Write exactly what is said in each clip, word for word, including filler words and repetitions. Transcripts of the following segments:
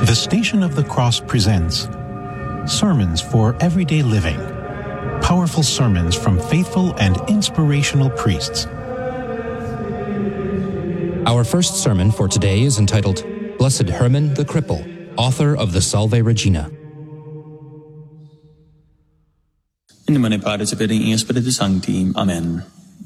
The Station of the Cross presents Sermons for Everyday Living. Powerful sermons from faithful and inspirational priests. Our first sermon for today is entitled, Blessed Herman the Cripple, author of the Salve Regina. In the name Padre, Spiritus, and Spiritus Sancti. Amen.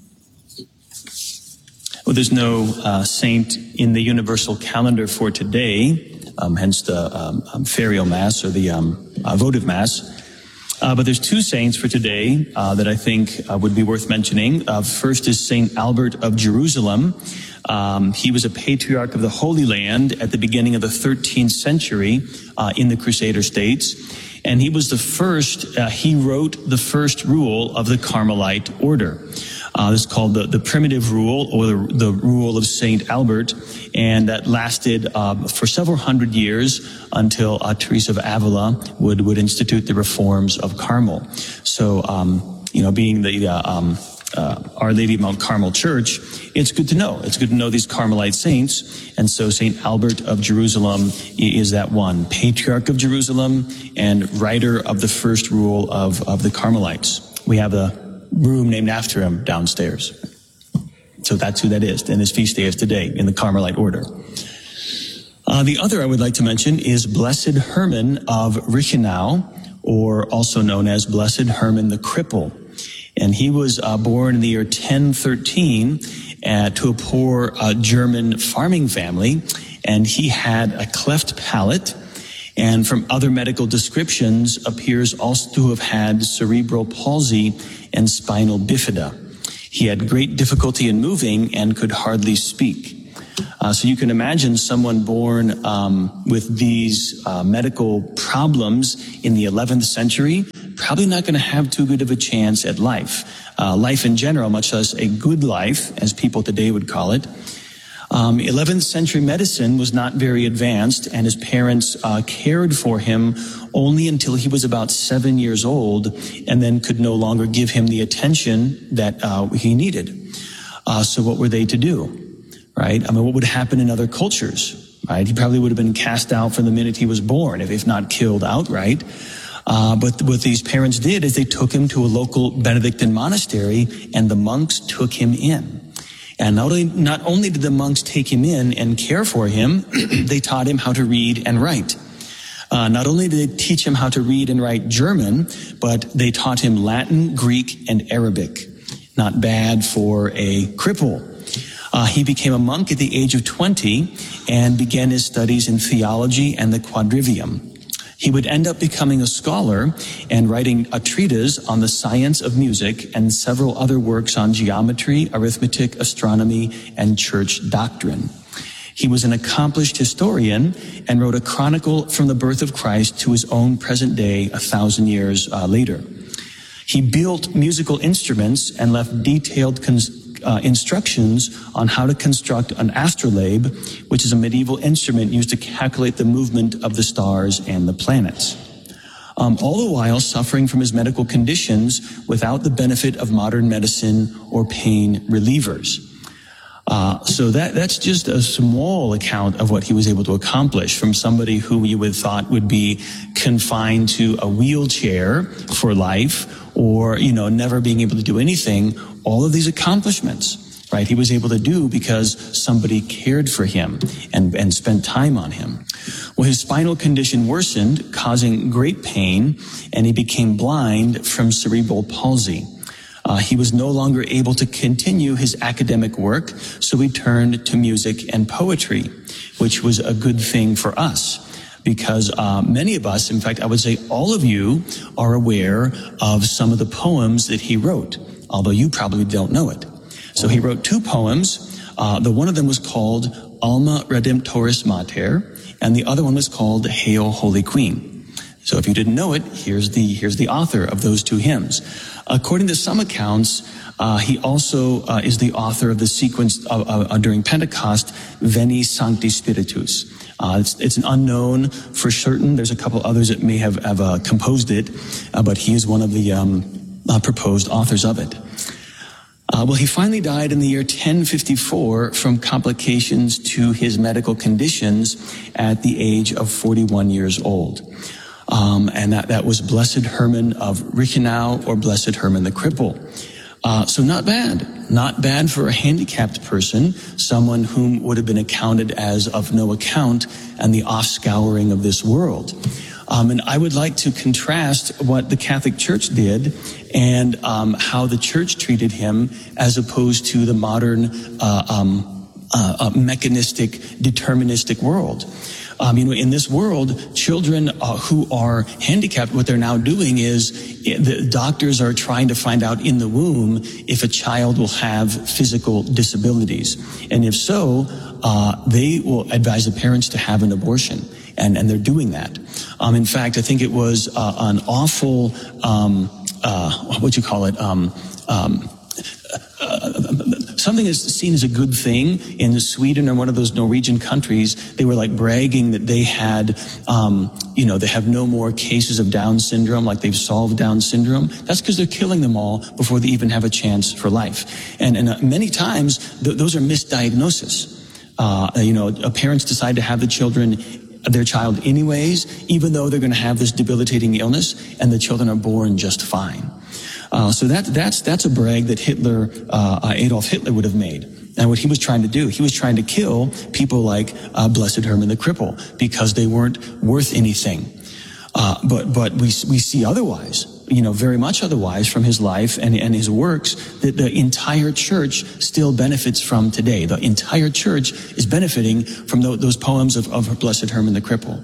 Well, there's no uh, saint in the universal calendar for today, um, hence the um, um, ferial mass or the um, uh, votive mass. Uh, but there's two saints for today uh, that I think uh, would be worth mentioning. Uh, first is Saint Albert of Jerusalem. Um, he was a patriarch of the Holy Land at the beginning of the thirteenth century uh, in the Crusader states. And he was the first, uh, he wrote the first rule of the Carmelite order. Uh, this is called the, the primitive rule, or the, the rule of Saint Albert. And that lasted um, for several hundred years until uh, Teresa of Avila would, would institute the reforms of Carmel. So, um, you know, being the uh, um, uh, Our Lady of Mount Carmel Church, it's good to know. It's good to know these Carmelite saints. And so Saint Albert of Jerusalem is that one, patriarch of Jerusalem and writer of the first rule of, of the Carmelites. We have a room named after him downstairs. So that's who that is. And his feast day is today in the Carmelite order. Uh, the other I would like to mention is Blessed Herman of Reichenau, or also known as Blessed Herman the Cripple. And he was uh, born in the year ten thirteen uh, to a poor uh, German farming family. And he had a cleft palate, and from other medical descriptions appears also to have had cerebral palsy and spinal bifida. He had great difficulty in moving and could hardly speak. Uh, so you can imagine someone born um, with these uh, medical problems in the eleventh century, probably not going to have too good of a chance at life. Uh, life in general, much less a good life, as people today would call it. Um, eleventh century medicine was not very advanced, and his parents uh, cared for him only until he was about seven years old, and then could no longer give him the attention that uh, he needed. Uh, so what were they to do? Right? I mean, what would happen in other cultures? Right? He probably would have been cast out from the minute he was born, if, if not killed outright. Uh, but what these parents did is they took him to a local Benedictine monastery, and the monks took him in. And not only, not only did the monks take him in and care for him, they taught him how to read and write. Uh, not only did they teach him how to read and write German, but they taught him Latin, Greek, and Arabic. Not bad for a cripple. Uh, he became a monk at the age of twenty and began his studies in theology and the quadrivium. He would end up becoming a scholar and writing a treatise on the science of music and several other works on geometry, arithmetic, astronomy, and church doctrine. He was an accomplished historian and wrote a chronicle from the birth of Christ to his own present day a thousand years uh, later. He built musical instruments and left detailed cons- Uh, instructions on how to construct an astrolabe, which is a medieval instrument used to calculate the movement of the stars and the planets. Um, all the while suffering from his medical conditions without the benefit of modern medicine or pain relievers. Uh, so that that's just a small account of what he was able to accomplish from somebody who you would thought would be confined to a wheelchair for life, or, you know, never being able to do anything. All of these accomplishments, right, he was able to do because somebody cared for him and, and spent time on him. Well, his spinal condition worsened, causing great pain, and he became blind from cerebral palsy. Uh, he was no longer able to continue his academic work, so he turned to music and poetry, which was a good thing for us. Because uh, many of us, in fact, I would say all of you, are aware of some of the poems that he wrote, although you probably don't know it. So he wrote two poems. Uh, the one of them was called Alma Redemptoris Mater, and the other one was called Hail Holy Queen. So if you didn't know it, here's the here's the author of those two hymns. According to some accounts, uh, he also uh, is the author of the sequence uh, uh, during Pentecost, Veni Sancti Spiritus. Uh, it's, it's an unknown for certain. There's a couple others that may have, have uh, composed it, uh, but he is one of the um, uh, proposed authors of it. Uh, well, he finally died in the year ten fifty-four from complications to his medical conditions at the age of forty-one years old. Um, and that, that was Blessed Herman of Reichenau, or Blessed Herman the Cripple. Uh, so not bad. Not bad for a handicapped person, someone whom would have been accounted as of no account and the offscouring of this world. Um, and I would like to contrast what the Catholic Church did and um, how the Church treated him as opposed to the modern uh, um, uh, uh, mechanistic, deterministic world. Um, you know, in this world, children uh, who are handicapped, what they're now doing is the doctors are trying to find out in the womb if a child will have physical disabilities. And if so, uh, they will advise the parents to have an abortion. And, and they're doing that. Um, in fact, I think it was uh, an awful, um, uh, what you call it, um, um, uh, something is seen as a good thing in Sweden or one of those Norwegian countries. They were like bragging that they had, um, you know, they have no more cases of Down syndrome, like they've solved Down syndrome. That's because they're killing them all before they even have a chance for life. And, and uh, many times th- those are misdiagnoses. Uh, you know, parents decide to have the children their child anyways, even though they're going to have this debilitating illness, and the children are born just fine. Uh, so that, that's, that's a brag that Hitler, uh, Adolf Hitler would have made. And what he was trying to do, he was trying to kill people like uh, Blessed Herman the Cripple because they weren't worth anything. Uh, but, but we, we see otherwise, you know, very much otherwise from his life and, and his works that the entire church still benefits from today. The entire church is benefiting from those, those poems of, of Blessed Herman the Cripple.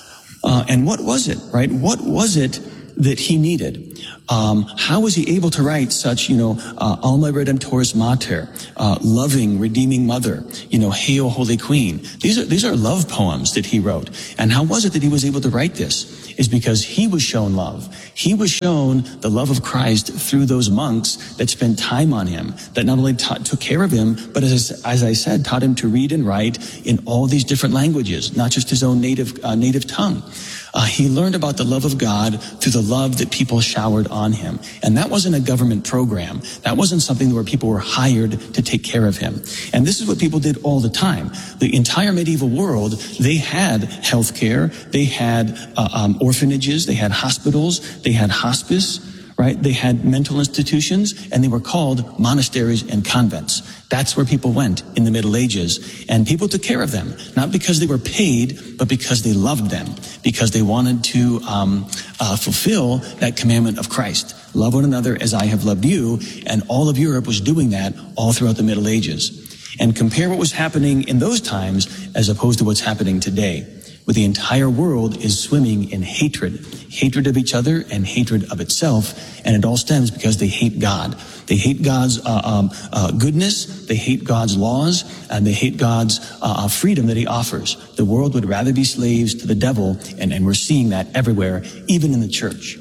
Uh, and what was it, right? What was it that he needed? Um, how was he able to write such, you know, uh, Alma Redemptoris Mater, uh, loving, redeeming mother, you know, Hail Holy Queen? These are, these are love poems that he wrote. And how was it that he was able to write this? Is because he was shown love. He was shown the love of Christ through those monks that spent time on him, that not only taught, took care of him, but as, as I said, taught him to read and write in all these different languages, not just his own native, uh, native tongue. Uh, he learned about the love of God through the love that people showered on him. And that wasn't a government program. That wasn't something where people were hired to take care of him. And this is what people did all the time. The entire medieval world, they had health care, they had uh, um, orphanages, they had hospitals, they had hospice, right? They had mental institutions, and they were called monasteries and convents. That's where people went in the Middle Ages. And people took care of them, not because they were paid, but because they loved them, because they wanted to um, uh, fulfill that commandment of Christ. Love one another as I have loved you. And all of Europe was doing that all throughout the Middle Ages. And compare what was happening in those times as opposed to what's happening today, where the entire world is swimming in hatred, hatred of each other and hatred of itself. And it all stems because they hate God. They hate God's uh, um, uh, goodness, they hate God's laws, and they hate God's uh, freedom that he offers. The world would rather be slaves to the devil, and, and we're seeing that everywhere, even in the church.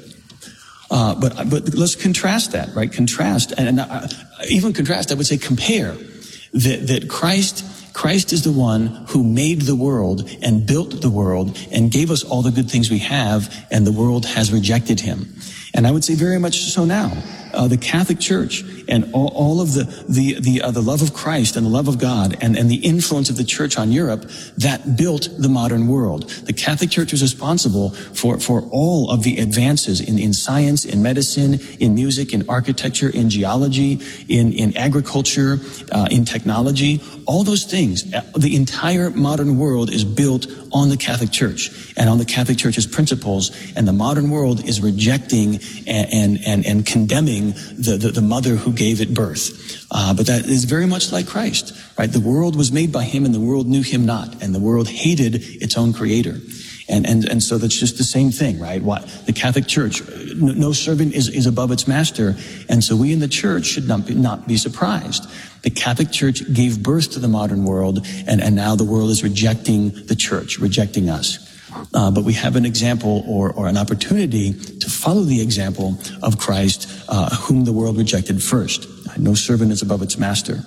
Uh, but but let's contrast that, right? Contrast, and, and uh, even contrast, I would say compare that, that Christ Christ is the one who made the world and built the world and gave us all the good things we have, and the world has rejected him. And I would say very much so now. Uh, the Catholic Church and all, all of the the the, uh, the love of Christ and the love of God and, and the influence of the Church on Europe that built the modern world. The Catholic Church was responsible for for all of the advances in in science, in medicine, in music, in architecture, in geology, in in agriculture, uh, in technology. All those things. The entire modern world is built on the Catholic Church and on the Catholic Church's principles. And the modern world is rejecting and and and, and condemning The, the, the mother who gave it birth. Uh, but that is very much like Christ, right? The world was made by him and the world knew him not. And the world hated its own creator. And, and, and so that's just the same thing, right? What, the Catholic Church, no, no servant is, is above its master. And so we in the church should not be, not be surprised. The Catholic Church gave birth to the modern world, and, and now the world is rejecting the church, rejecting us. Uh, but we have an example or, or an opportunity to follow the example of Christ, uh, whom the world rejected first. No servant is above its master.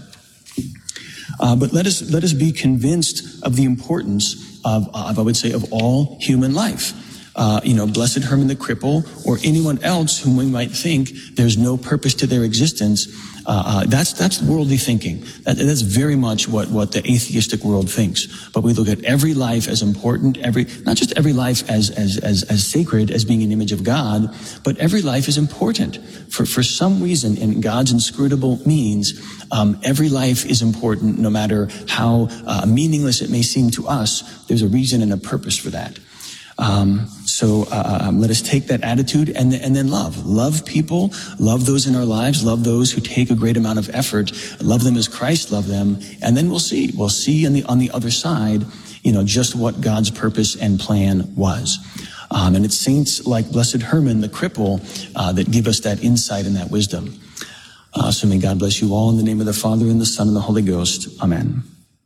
Uh, but let us let us be convinced of the importance of, of I would say, of all human life. Uh, you know, Blessed Herman the Cripple or anyone else whom we might think there's no purpose to their existence. Uh, uh, that's that's worldly thinking. That, that's very much what, what the atheistic world thinks. But we look at every life as important, every not just every life as as as, as sacred, as being an image of God, but every life is important. For for some reason, in God's inscrutable means, um, every life is important, no matter how uh, meaningless it may seem to us. There's a reason and a purpose for that. Um, so uh, um, let us take that attitude and, and then love. Love people, love those in our lives, love those who take a great amount of effort, love them as Christ loved them, and then we'll see. We'll see on the, on the other side, you know, just what God's purpose and plan was. Um, and it's saints like Blessed Herman, the cripple, uh, that give us that insight and that wisdom. Uh, so may God bless you all in the name of the Father and the Son and the Holy Ghost. Amen.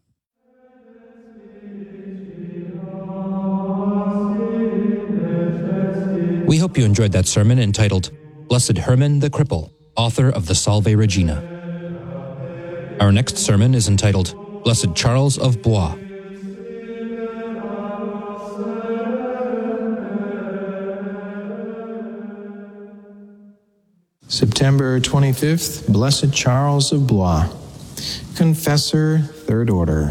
We hope you enjoyed that sermon entitled, Blessed Herman the Cripple, author of the Salve Regina. Our next sermon is entitled, Blessed Charles of Blois. September twenty-fifth, Blessed Charles of Blois, Confessor, Third Order.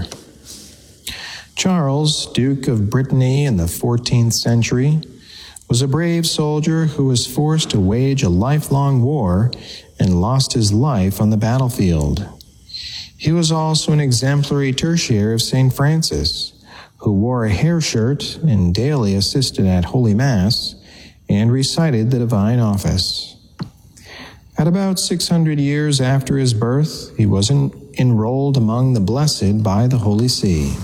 Charles, Duke of Brittany in the fourteenth century, was a brave soldier who was forced to wage a lifelong war and lost his life on the battlefield. He was also an exemplary tertiary of Saint Francis, who wore a hair shirt and daily assisted at Holy Mass and recited the divine office. At about six hundred years after his birth, he was en- enrolled among the blessed by the Holy See.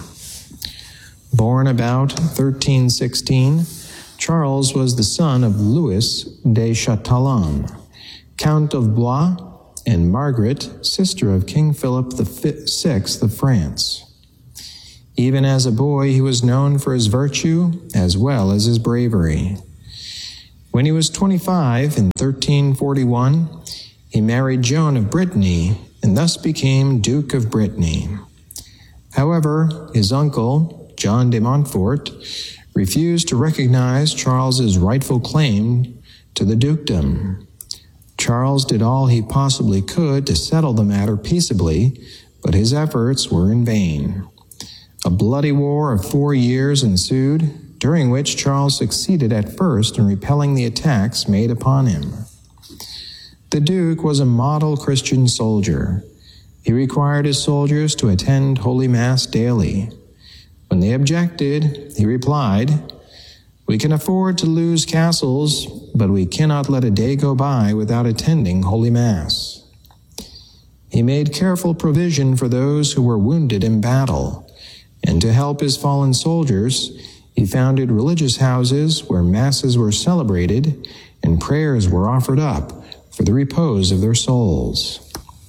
Born about thirteen sixteen, Charles was the son of Louis de Châtillon, Count of Blois, and Margaret, sister of King Philip the Sixth of France. Even as a boy, he was known for his virtue as well as his bravery. When he was twenty-five, in thirteen forty-one, he married Joan of Brittany and thus became Duke of Brittany. However, his uncle, John de Montfort, refused to recognize Charles's rightful claim to the dukedom. Charles did all he possibly could to settle the matter peaceably, but his efforts were in vain. A bloody war of four years ensued, during which Charles succeeded at first in repelling the attacks made upon him. The Duke was a model Christian soldier. He required his soldiers to attend Holy Mass daily. When they objected, he replied, "We can afford to lose castles, but we cannot let a day go by without attending Holy Mass." He made careful provision for those who were wounded in battle, and to help his fallen soldiers, he founded religious houses where masses were celebrated and prayers were offered up for the repose of their souls.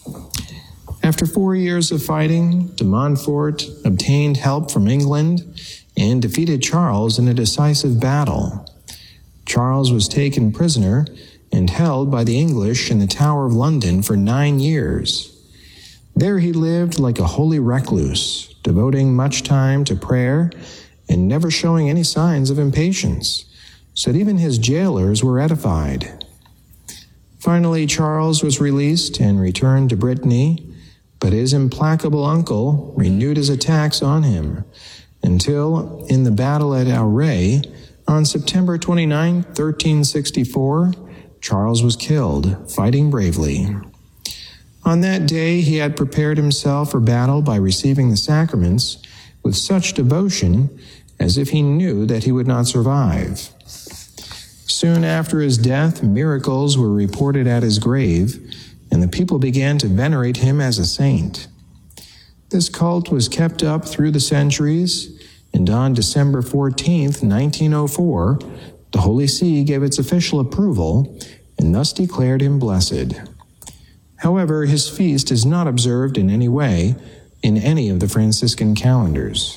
After four years of fighting, de Montfort obtained help from England and defeated Charles in a decisive battle. Charles was taken prisoner and held by the English in the Tower of London for nine years. There he lived like a holy recluse, devoting much time to prayer and never showing any signs of impatience, so that even his jailers were edified. Finally, Charles was released and returned to Brittany, but his implacable uncle renewed his attacks on him until, in the battle at Auray, on September twenty-ninth, thirteen sixty-four, Charles was killed, fighting bravely. On that day, he had prepared himself for battle by receiving the sacraments with such devotion as if he knew that he would not survive. Soon after his death, miracles were reported at his grave, and the people began to venerate him as a saint. This cult was kept up through the centuries, and on December fourteenth, nineteen oh four, the Holy See gave its official approval and thus declared him blessed. However, his feast is not observed in any way in any of the Franciscan calendars.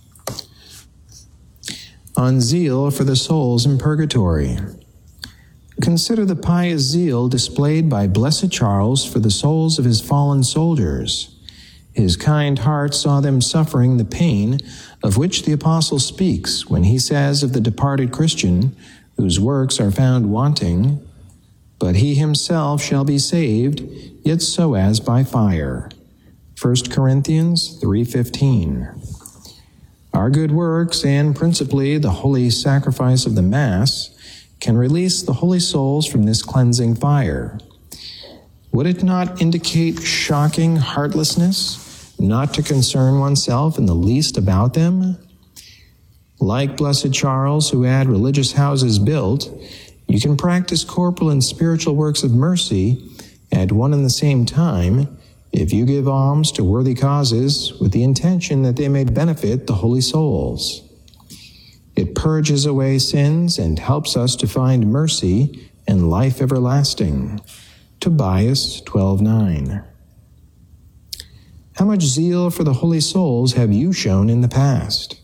On zeal for the souls in purgatory. Consider the pious zeal displayed by Blessed Charles for the souls of his fallen soldiers. His kind heart saw them suffering the pain of which the apostle speaks when he says of the departed Christian, whose works are found wanting, but he himself shall be saved, yet so as by fire. First Corinthians three fifteen. Our good works, and principally the holy sacrifice of the Mass, can release the holy souls from this cleansing fire. Would it not indicate shocking heartlessness not to concern oneself in the least about them? Like Blessed Charles, who had religious houses built, you can practice corporal and spiritual works of mercy at one and the same time if you give alms to worthy causes with the intention that they may benefit the holy souls. It purges away sins and helps us to find mercy and life everlasting. Tobias twelve nine. How much zeal for the holy souls have you shown in the past?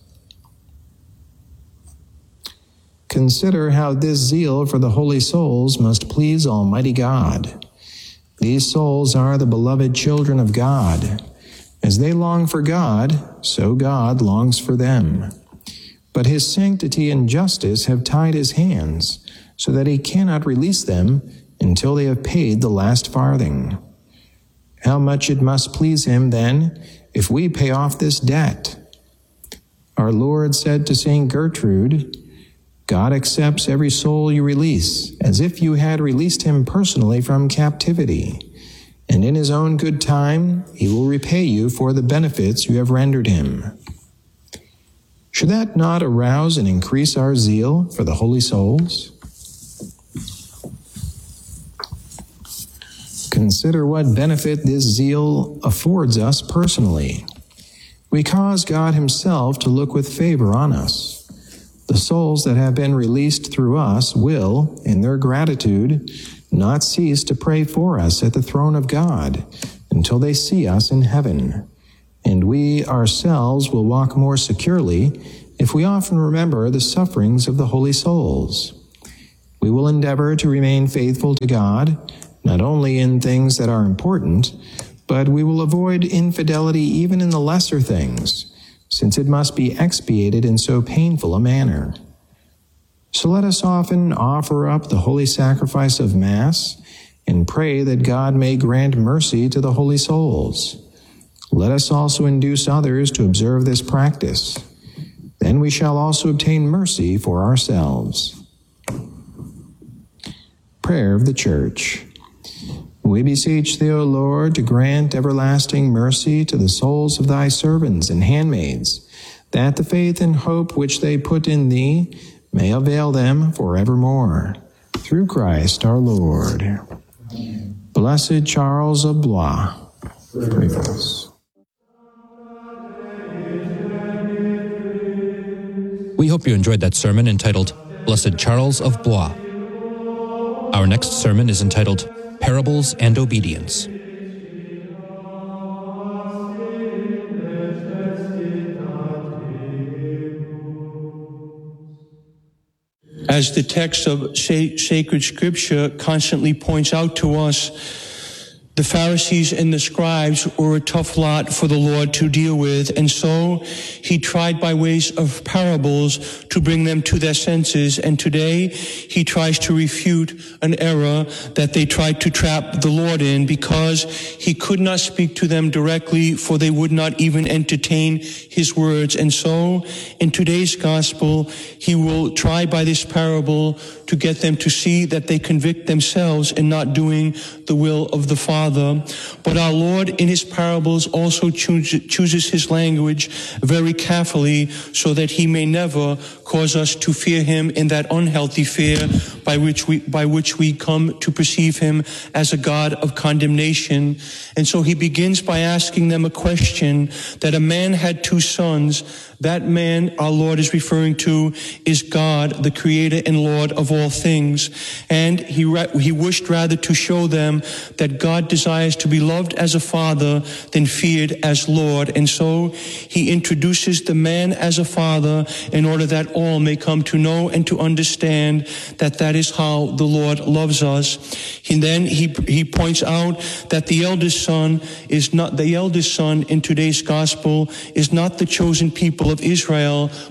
Consider how this zeal for the holy souls must please Almighty God. These souls are the beloved children of God. As they long for God, so God longs for them. But his sanctity and justice have tied his hands, so that he cannot release them until they have paid the last farthing. How much it must please him, then, if we pay off this debt. Our Lord said to Saint Gertrude, God accepts every soul you release, as if you had released him personally from captivity, and in his own good time he will repay you for the benefits you have rendered him. Should that not arouse and increase our zeal for the holy souls? Consider what benefit this zeal affords us personally. We cause God himself to look with favor on us. The souls that have been released through us will, in their gratitude, not cease to pray for us at the throne of God until they see us in heaven. And we ourselves will walk more securely if we often remember the sufferings of the holy souls. We will endeavor to remain faithful to God, not only in things that are important, but we will avoid infidelity even in the lesser things, since it must be expiated in so painful a manner. So let us often offer up the holy sacrifice of Mass and pray that God may grant mercy to the holy souls. Let us also induce others to observe this practice. Then we shall also obtain mercy for ourselves. Prayer of the Church. We beseech thee, O Lord, to grant everlasting mercy to the souls of thy servants and handmaids, that the faith and hope which they put in thee may avail them forevermore. Through Christ our Lord. Blessed Charles of Blois, pray for us. We hope you enjoyed that sermon entitled Blessed Charles of Blois. Our next sermon is entitled Parables and Obedience. As the text of sacred scripture constantly points out to us, the Pharisees and the scribes were a tough lot for the Lord to deal with, and so he tried by ways of parables to bring them to their senses, and today he tries to refute an error that they tried to trap the Lord in, because he could not speak to them directly, for they would not even entertain his words. And so in today's gospel, he will try by this parable to get them to see that they convict themselves in not doing the will of the Father. But our Lord in his parables also choose, chooses his language very carefully, so that he may never cause us to fear him in that unhealthy fear by which we by which we come to perceive him as a God of condemnation. And so he begins by asking them a question, that a man had two sons. That man our Lord is referring to is God, the creator and Lord of all things. And he he wished rather to show them that God desires to be loved as a father than feared as Lord. And so he introduces the man as a father in order that all may come to know and to understand that that is how the Lord loves us. And then he he points out that the eldest son is not the eldest son in today's gospel is not the chosen people of Israel,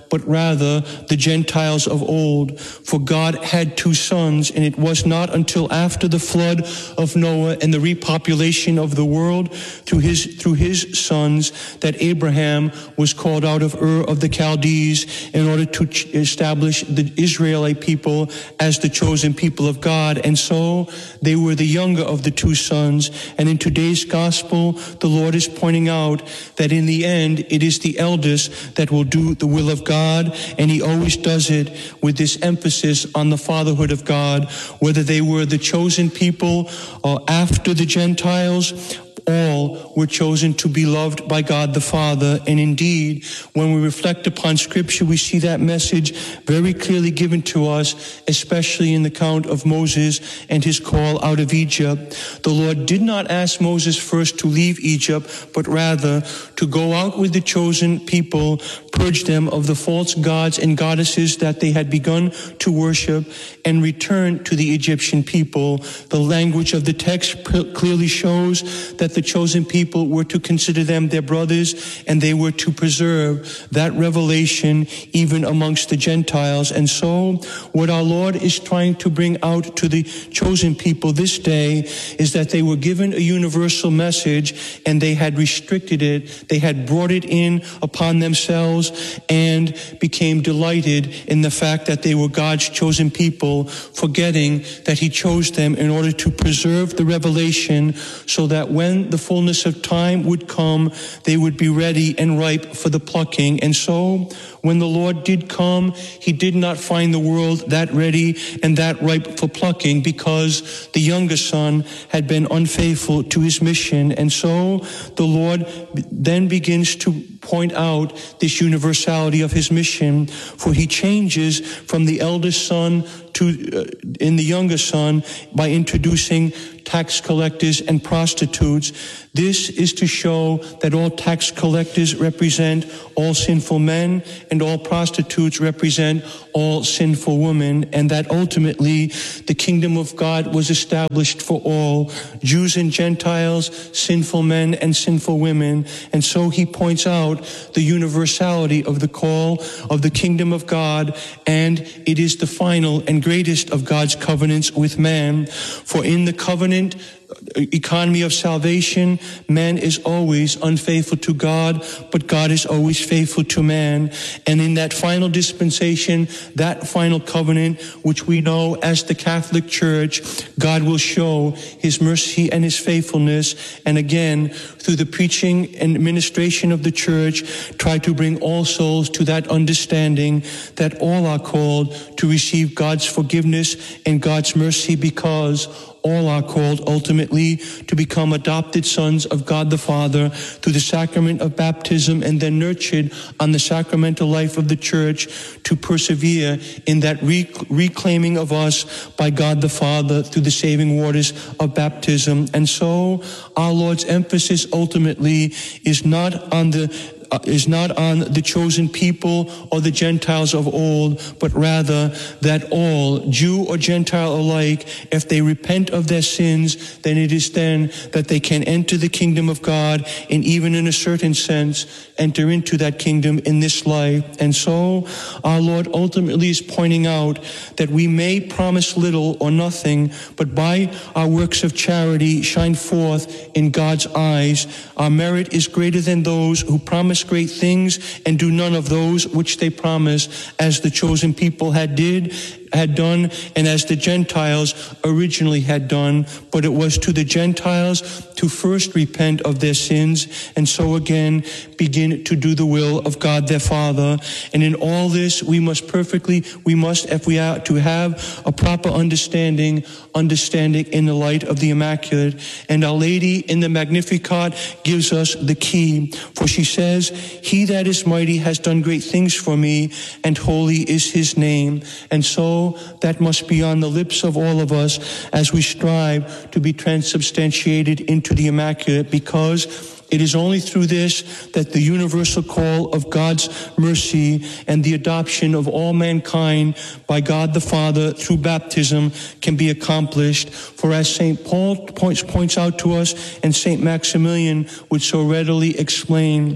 but rather the Gentiles of old. For God had two sons, and it was not until after the flood of Noah and the repopulation of the world through his through his sons that Abraham was called out of Ur of the Chaldees in order to ch- establish the Israelite people as the chosen people of God. And so they were the younger of the two sons. And in today's gospel, the Lord is pointing out that in the end, it is the eldest that will do the will of God, and he always does it with this emphasis on the fatherhood of God, whether they were the chosen people or after the Gentiles. All were chosen to be loved by God the Father. And indeed, when we reflect upon Scripture, we see that message very clearly given to us, especially in the account of Moses and his call out of Egypt. The Lord did not ask Moses first to leave Egypt, but rather to go out with the chosen people, purge them of the false gods and goddesses that they had begun to worship, and return to the Egyptian people. The language of the text clearly shows that the chosen people were to consider them their brothers, and they were to preserve that revelation even amongst the Gentiles. And so what our Lord is trying to bring out to the chosen people this day is that they were given a universal message, and they had restricted it. They had brought it in upon themselves and became delighted in the fact that they were God's chosen people, forgetting that he chose them in order to preserve the revelation so that when the fullness of time would come, they would be ready and ripe for the plucking. And so when the Lord did come, he did not find the world that ready and that ripe for plucking, because the younger son had been unfaithful to his mission. And so the Lord then begins to point out this universality of his mission, for he changes from the eldest son to uh, in the younger son by introducing tax collectors and prostitutes. This is to show that all tax collectors represent all sinful men, and all prostitutes represent all sinful women, and that ultimately the kingdom of God was established for all, Jews and Gentiles, sinful men and sinful women. And so he points out the universality of the call of the kingdom of God, and it is the final and greatest of God's covenants with man. For in the covenant economy of salvation, man is always unfaithful to God, but God is always faithful to man. And in that final dispensation, that final covenant, which we know as the Catholic Church, God will show his mercy and his faithfulness, and again, through the preaching and administration of the church, try to bring all souls to that understanding that all are called to receive God's forgiveness and God's mercy, because all are called ultimately to become adopted sons of God the Father through the sacrament of baptism, and then nurtured on the sacramental life of the church to persevere in that rec- reclaiming of us by God the Father through the saving waters of baptism. And so our Lord's emphasis ultimately is not on the Uh, is not on the chosen people or the Gentiles of old, but rather that all, Jew or Gentile alike, if they repent of their sins, then it is then that they can enter the kingdom of God, and even in a certain sense, enter into that kingdom in this life. And so our Lord ultimately is pointing out that we may promise little or nothing, but by our works of charity shine forth in God's eyes. Our merit is greater than those who promise great things and do none of those which they promise, as the chosen people had did had done, and as the Gentiles originally had done. But it was to the Gentiles to first repent of their sins, and so again begin to do the will of God their Father. And in all this, we must perfectly, we must, if we are to have a proper understanding, understanding in the light of the Immaculate. And Our Lady in the Magnificat gives us the key, for she says, "He that is mighty has done great things for me, and holy is his name." And so that must be on the lips of all of us as we strive to be transubstantiated into the Immaculate, because it is only through this that the universal call of God's mercy and the adoption of all mankind by God the Father through baptism can be accomplished. For as Saint Paul points, points out to us, and Saint Maximilian would so readily explain,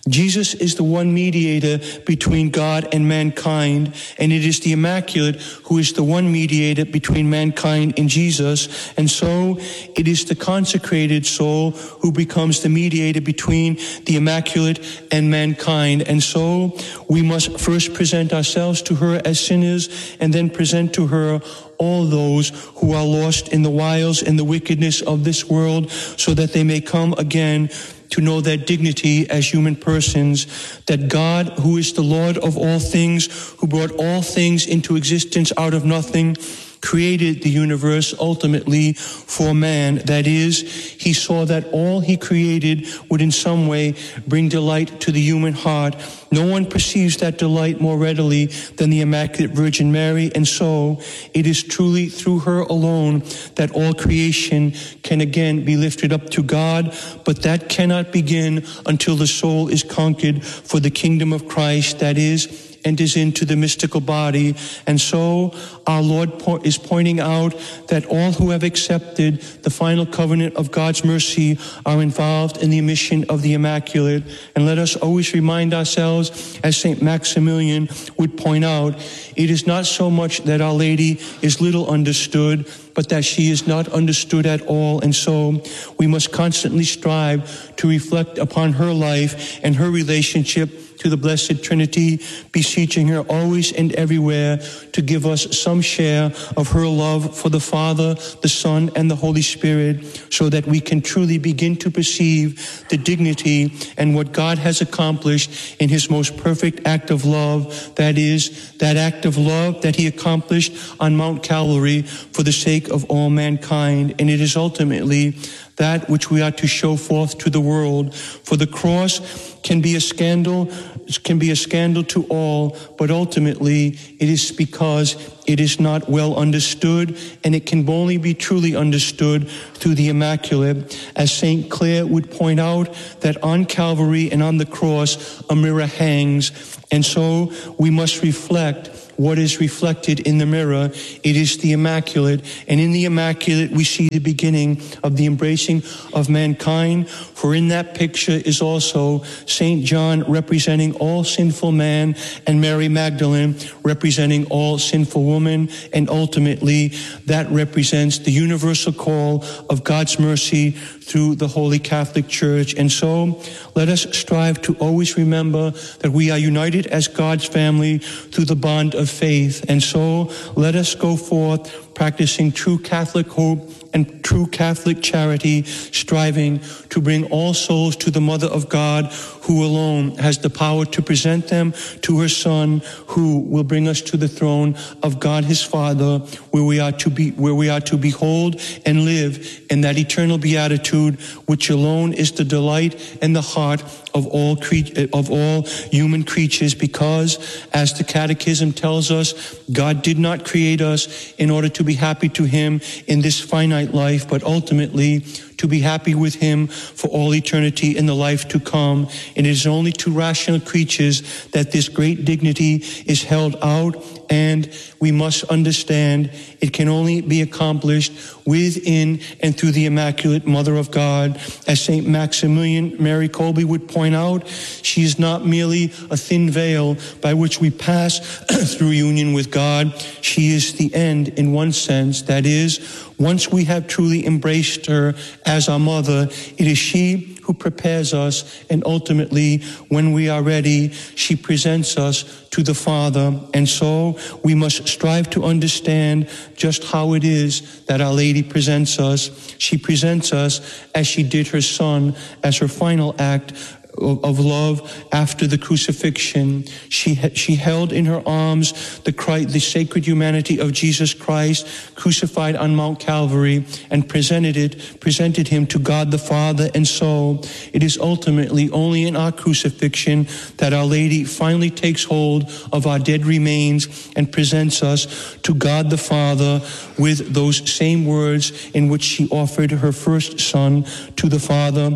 Jesus is the one mediator between God and mankind, and it is the Immaculate who is the one mediator between mankind and Jesus. And so it is the consecrated soul who becomes the mediator between the Immaculate and mankind. And so we must first present ourselves to her as sinners, and then present to her all those who are lost in the wiles and the wickedness of this world, so that they may come again to know their dignity as human persons, that God, who is the Lord of all things, who brought all things into existence out of nothing, created the universe ultimately for man. That is, he saw that all he created would in some way bring delight to the human heart. No one perceives that delight more readily than the Immaculate Virgin Mary, and so it is truly through her alone that all creation can again be lifted up to God, but that cannot begin until the soul is conquered for the kingdom of Christ, that is, enters into the mystical body. And so our Lord po- is pointing out that all who have accepted the final covenant of God's mercy are involved in the mission of the Immaculate. And let us always remind ourselves, as Saint Maximilian would point out, it is not so much that Our Lady is little understood, but that she is not understood at all. And so we must constantly strive to reflect upon her life and her relationship to the Blessed Trinity, beseeching her always and everywhere to give us some share of her love for the Father, the Son, and the Holy Spirit, so that we can truly begin to perceive the dignity and what God has accomplished in his most perfect act of love, that is, that act of love that he accomplished on Mount Calvary for the sake of all mankind. And it is ultimately that which we are to show forth to the world. For the cross can be a scandal, can be a scandal to all, but ultimately it is because it is not well understood, and it can only be truly understood through the Immaculate. As Saint Clare would point out, that on Calvary and on the cross a mirror hangs, and so we must reflect what is reflected in the mirror. It is the Immaculate, and in the Immaculate we see the beginning of the embracing of mankind, for in that picture is also Saint John representing all sinful man, and Mary Magdalene representing all sinful woman, and ultimately that represents the universal call of God's mercy through the Holy Catholic Church. And so let us strive to always remember that we are united as God's family through the bond of faith. And so let us go forth practicing true Catholic hope and true Catholic charity, striving to bring all souls to the Mother of God, who alone has the power to present them to her Son, who will bring us to the throne of God his Father, where we are to be, where we are to behold and live in that eternal beatitude, which alone is the delight and the heart of all cre- of all human creatures. Because, as the Catechism tells us, God did not create us in order to be happy to him in this finite life, but ultimately to be happy with him for all eternity in the life to come. And it is only to rational creatures that this great dignity is held out, and we must understand it can only be accomplished within and through the Immaculate Mother of God. As Saint Maximilian Mary Kolbe would point out, she is not merely a thin veil by which we pass through union with God. She is the end in one sense. That is, once we have truly embraced her as our mother, it is she who prepares us, and ultimately, when we are ready, she presents us to the Father. And so we must strive to understand just how it is that Our Lady presents us. She presents us as she did her Son, as her final act of love after the crucifixion. She she held in her arms the Christ, the sacred humanity of Jesus Christ, crucified on Mount Calvary, and presented it presented him to God the Father. And so it is ultimately only in our crucifixion that Our Lady finally takes hold of our dead remains and presents us to God the Father with those same words in which she offered her first Son to the Father.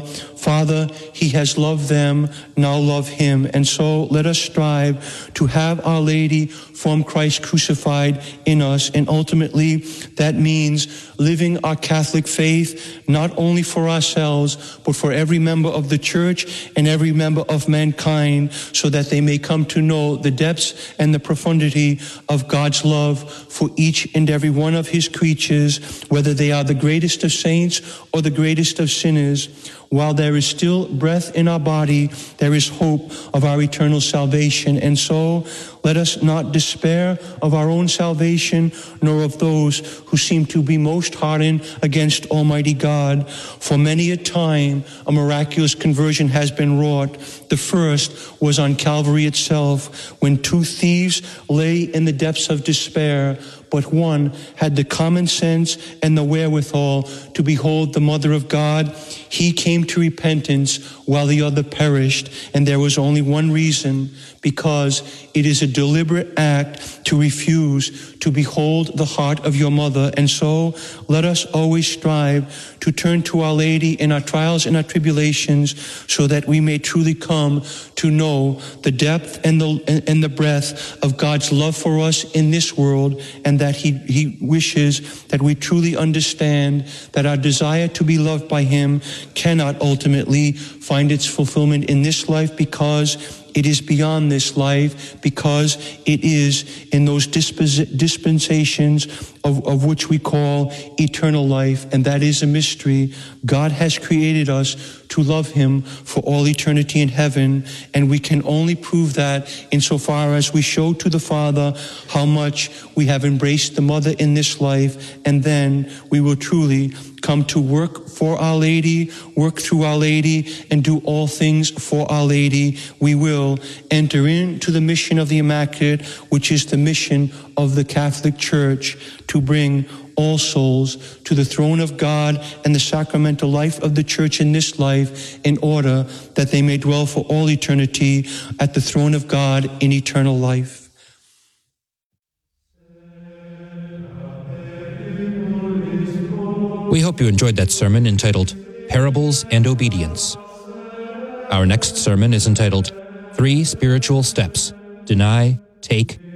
Father, he has loved them, now love him. And so let us strive to have Our Lady form Christ crucified in us. And ultimately, that means living our Catholic faith, not only for ourselves, but for every member of the church and every member of mankind, so that they may come to know the depths and the profundity of God's love for each and every one of his creatures, whether they are the greatest of saints or the greatest of sinners. While there is still breath in our body, there is hope of our eternal salvation. And so let us not despair of our own salvation, nor of those who seem to be most hardened against Almighty God. For many a time, a miraculous conversion has been wrought. The first was on Calvary itself, when two thieves lay in the depths of despair, but one had the common sense and the wherewithal to behold the Mother of God. He came to repentance while the other perished, and there was only one reason: because it is a deliberate act to refuse to behold the heart of your mother. And so let us always strive to turn to Our Lady in our trials and our tribulations, so that we may truly come to know the depth and the and the breadth of God's love for us in this world, and that he, he wishes that we truly understand that our desire to be loved by him cannot ultimately find its fulfillment in this life, because it is beyond this life, because it is in those dispos- dispensations of, of which we call eternal life, and that is a mystery. God has created us to love him for all eternity in heaven, and we can only prove that insofar as we show to the Father how much we have embraced the Mother in this life, and then we will truly come to work for Our Lady, work through Our Lady, and do all things for Our Lady. We will enter into the mission of the Immaculate, which is the mission of the Catholic Church, to bring all souls to the throne of God and the sacramental life of the Church in this life, in order that they may dwell for all eternity at the throne of God in eternal life. We hope you enjoyed that sermon entitled Parables and Obedience. Our next sermon is entitled Three Spiritual Steps: Deny, Take,